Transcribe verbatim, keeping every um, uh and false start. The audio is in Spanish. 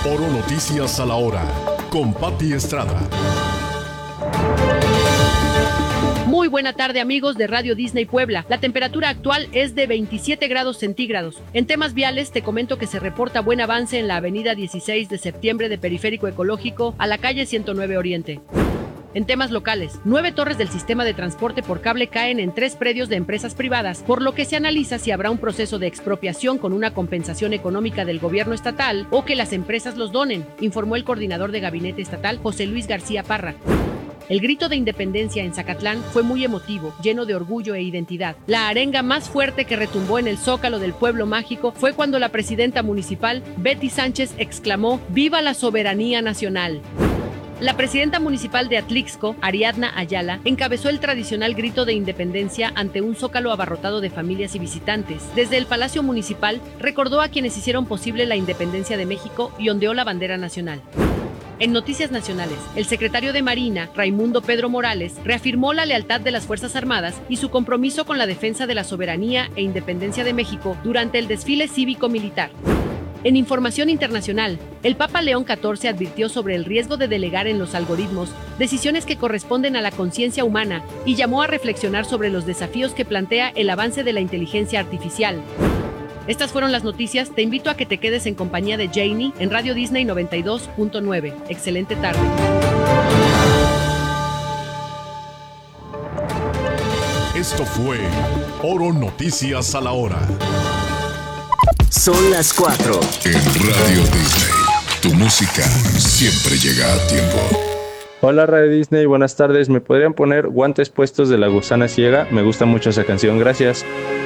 Oro Noticias a la hora, con Pati Estrada. Muy buena tarde, amigos de Radio Disney Puebla. La temperatura actual es de veintisiete grados centígrados. En temas viales te comento que se reporta buen avance en la avenida dieciséis de septiembre de Periférico Ecológico a la calle ciento nueve Oriente. En temas locales, nueve torres del sistema de transporte por cable caen en tres predios de empresas privadas, por lo que se analiza si habrá un proceso de expropiación con una compensación económica del gobierno estatal o que las empresas los donen, informó el coordinador de gabinete estatal, José Luis García Parra. El grito de independencia en Zacatlán fue muy emotivo, lleno de orgullo e identidad. La arenga más fuerte que retumbó en el zócalo del pueblo mágico fue cuando la presidenta municipal, Betty Sánchez, exclamó «¡Viva la soberanía nacional!». La presidenta municipal de Atlixco, Ariadna Ayala, encabezó el tradicional grito de independencia ante un zócalo abarrotado de familias y visitantes. Desde el Palacio Municipal, recordó a quienes hicieron posible la independencia de México y ondeó la bandera nacional. En noticias nacionales, el secretario de Marina, Raimundo Pedro Morales, reafirmó la lealtad de las Fuerzas Armadas y su compromiso con la defensa de la soberanía e independencia de México durante el desfile cívico-militar. En información internacional, el Papa León catorce advirtió sobre el riesgo de delegar en los algoritmos decisiones que corresponden a la conciencia humana y llamó a reflexionar sobre los desafíos que plantea el avance de la inteligencia artificial. Estas fueron las noticias. Te invito a que te quedes en compañía de Janie en Radio Disney noventa y dos punto nueve. Excelente tarde. Esto fue Oro Noticias a la hora. Son las cuatro. En Radio Disney, tu música siempre llega a tiempo. Hola Radio Disney, buenas tardes. ¿Me podrían poner Guantes Puestos de La Gusana Ciega? Me gusta mucho esa canción, gracias.